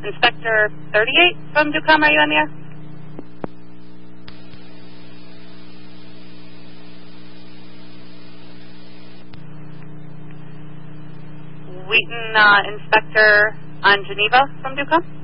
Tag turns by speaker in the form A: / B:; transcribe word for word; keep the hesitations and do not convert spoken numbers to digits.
A: Inspector thirty-eight from Ducom, are you on the air? Wheaton uh, Inspector on Geneva from Ducom?